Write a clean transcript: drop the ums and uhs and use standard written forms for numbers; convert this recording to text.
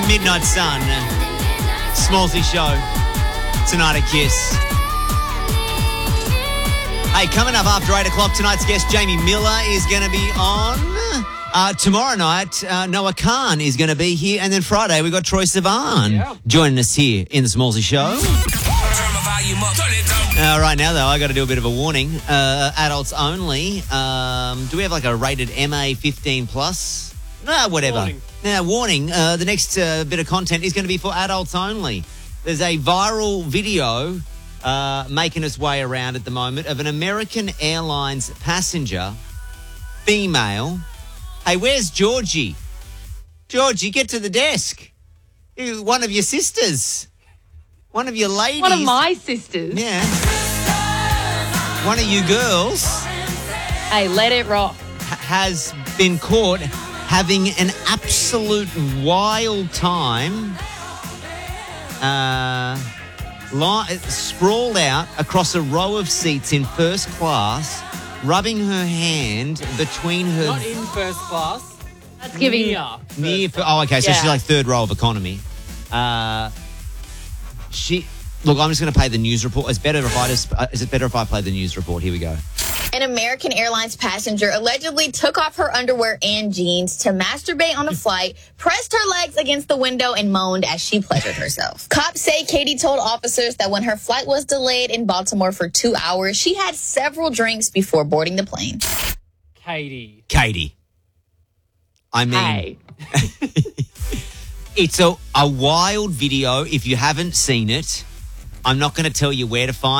Midnight Sun. Smallsy Show. Tonight at Kiss. Hey, coming up after 8 o'clock, tonight's guest, Jamie Miller, is going to be on. Tomorrow night, Noah Khan is going to be here. And then Friday, we've got Troye Sivan joining us here in the Smallsy Show. Right now, though, I got to do a bit of a warning. Adults only. Do we have like a rated MA 15 plus? No, whatever. Warning. Now, warning. The next bit of content is going to be for adults only. There's a viral video making its way around at the moment of an American Airlines passenger, female. Hey, where's Georgie? Georgie, get to the desk. One of your sisters. One of your ladies. One of my sisters. Yeah. One of you girls Hey, let it rock. has been caught having an absolute wild time sprawled out across a row of seats in first class, rubbing her hand between her... Not in first class. That's giving... Near... Oh, okay, so Yeah. she's like third row of economy. Look, I'm just going to play the news report. Is it better if I play the news report? Here we go. An American Airlines passenger allegedly took off her underwear and jeans to masturbate on a flight, pressed her legs against the window, and moaned as she pleasured herself. Cops say Katie told officers that when her flight was delayed in Baltimore for 2 hours, she had several drinks before boarding the plane. Katie. I mean... Hey. It's a wild video. If you haven't seen it, I'm not going to tell you where to find